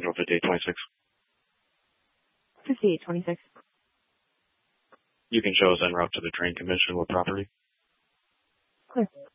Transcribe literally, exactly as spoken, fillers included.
Central fifty-eight twenty-six. fifty-eight twenty-six. You can show us en route to the train convention. What property? Clear.